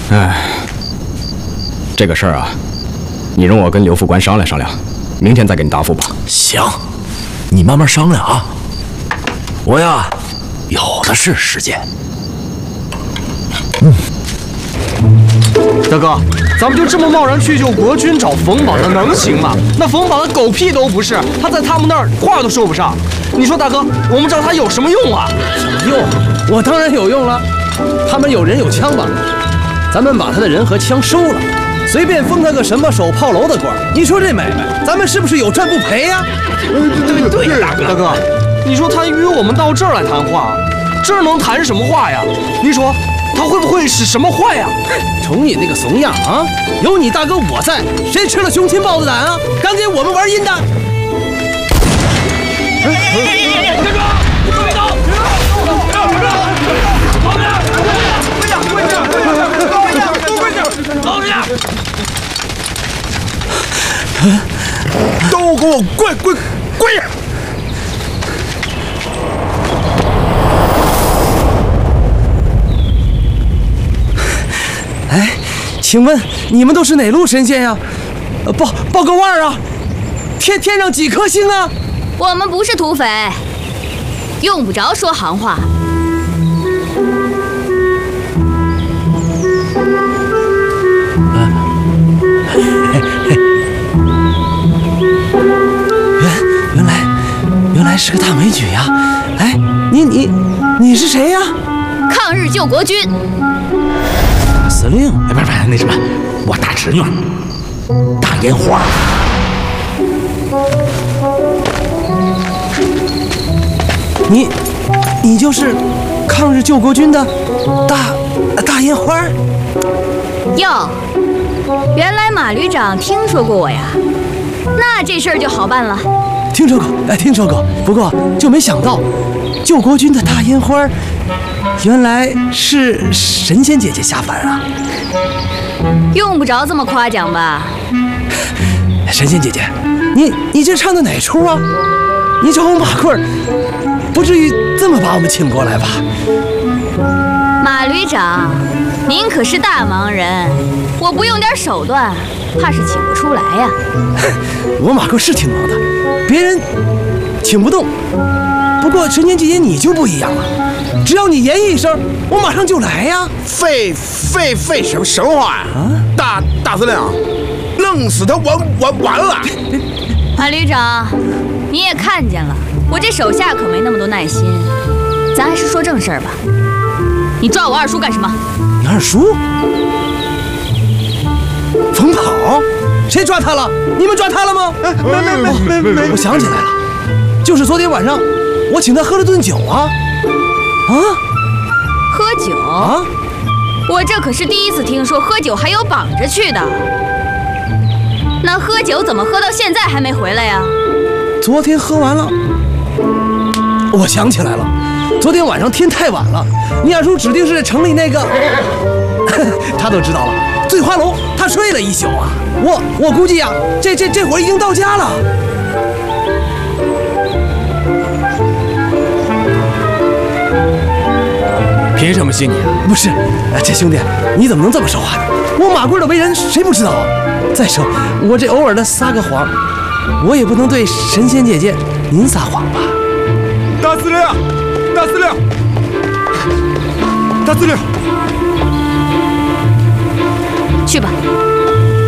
哎，这个事儿啊，你容我跟刘副官商量商量，明天再给你答复吧。 行，你慢慢商量啊。我呀，有的是时间。 大哥，咱们就这么贸然去救国君找冯宝，那能行吗？那冯宝的狗屁都不是，他在他们那儿话都说不上。你说大哥，我们找他有什么用啊？ 什么用？我当然有用了。他们有人有枪吧？咱们把他的人和枪收了，随便封他个什么守炮楼的官。你说这买卖，咱们是不是有赚不赔呀？ 对，大哥，你说他约我们到这儿来谈话，这儿能谈什么话呀？你说他会不会使什么坏呀？ 瞅你那个怂样啊！有你大哥我在，谁吃了雄心豹子胆啊？敢给我们玩阴的？ 都给我跪下！ 哎，请问你们都是哪路神仙呀？报个腕啊！天上几颗星啊？ 我们不是土匪，用不着说行话。 原来是个大美女呀！哎，你是谁呀？ 抗日救国军司令。 哎，不是那什么，我大侄女大烟花。 你就是抗日救国军的大烟花？ 哟，原来马旅长听说过我呀，那这事儿就好办了。 听说过，不过就没想到，救国军的大烟花，原来是神仙姐姐下凡啊！ 用不着这么夸奖吧？ 神仙姐姐，你这唱的哪出啊？你找我马贵，不至于这么把我们请过来吧？ 马旅长，您可是大忙人，我不用点手段，怕是请不出来呀。 我马贵是挺忙的，别人请不动。不过神仙姐姐你就不一样了，只要你言一声，我马上就来呀。 废什么话呀？大司令，弄死他完了。 马旅长，你也看见了，我这手下可没那么多耐心，咱还是说正事儿吧。你抓我二叔干什么？ 你二叔？冯跑？谁抓他了？你们抓他了吗？没。我想起来了，就是昨天晚上，我请他喝了顿酒啊。 喝酒？我这可是第一次听说喝酒还有绑着去的。那喝酒怎么喝到现在还没回来呀？ 昨天喝完了，我想起来了，昨天晚上天太晚了，你二叔指定是在城里那个，他都知道了，醉花楼他睡了一宿啊。我估计呀，这会儿已经到家了。 凭什么信你啊？ 不是，这兄弟你怎么能这么说话呢？我马贵的为人谁不知道啊？再说我这偶尔的撒个谎，我也不能对神仙姐姐您撒谎吧？ 大司令， 去吧。